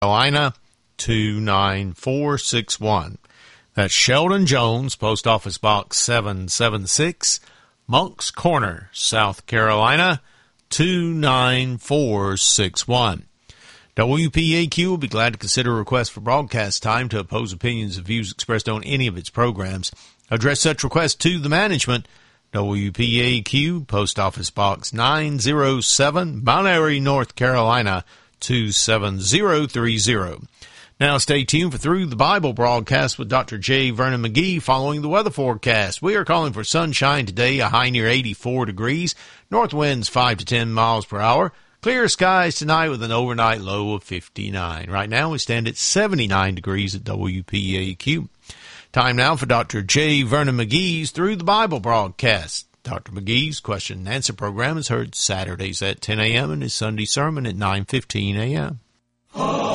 Carolina 29461. That's Sheldon Jones, Post Office Box 776, Moncks Corner, South Carolina 29461. WPAQ will be glad to consider a request for broadcast time to oppose opinions and views expressed on any of its programs. Address such request to the management. WPAQ, Post Office Box 907, Mount Airy, North Carolina 27030. Now stay tuned for Through the Bible broadcast with Dr. J. Vernon McGee following the weather forecast. We are calling for sunshine today, a high near 84 degrees, north winds 5 to 10 miles per hour, clear skies tonight with an overnight low of 59. Right now we stand at 79 degrees at WPAQ. Time now for Dr. J. Vernon McGee's Through the Bible broadcast. Dr. McGee's question and answer program is heard Saturdays at 10 a.m. and his Sunday sermon at 9:15 a.m.